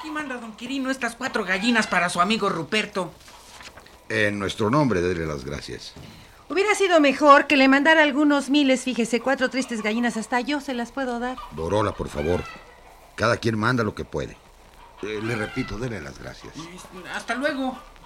Aquí manda don Quirino estas 4 gallinas para su amigo Ruperto. En nuestro nombre, dele las gracias. Hubiera sido mejor que le mandara algunos miles, fíjese, 4 tristes gallinas, hasta yo se las puedo dar. Borola, por favor. Cada quien manda lo que puede. Le repito, dele las gracias. Hasta luego.